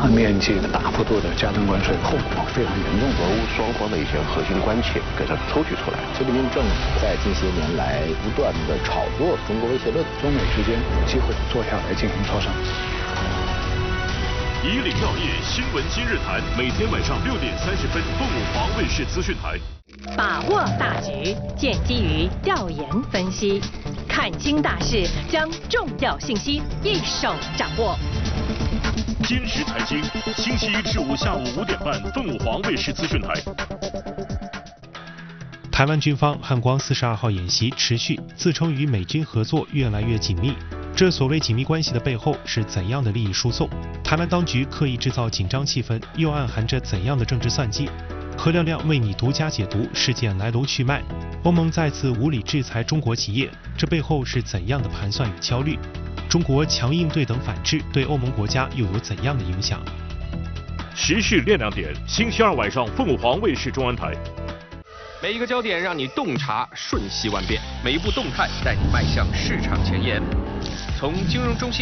面积大幅度的加征关税，后果非常严重。 俄乌双方的一些核心关切给它抽取出来。 习近平政府在近些年来不断的炒作中国威胁论， 中美之间有机会坐下来进行磋商。 以领要业新闻今日谈，每天晚上6点30分，凤舞华卫视资讯台。 把握大局，建基于调研分析，看清大势，将重要信息一手掌握。 今时财经，星期一至五下午5点半，凤舞华卫视资讯台。 台湾军方汉光42号演习持续，自称与美军合作越来越紧密。这所谓紧密关系的背后是怎样的利益输送？台湾当局刻意制造紧张气氛，又暗含着怎样的政治算计？何亮亮为你独家解读事件来龙去脉。欧盟再次无理制裁中国企业，这背后是怎样的盘算与焦虑？中国强硬对等反制对欧盟国家又有怎样的影响？ 时事练亮点，星期二晚上凤凰卫视中文台。 每一个焦点让你洞察瞬息万变，每一步动态带你迈向市场前沿。从金融中心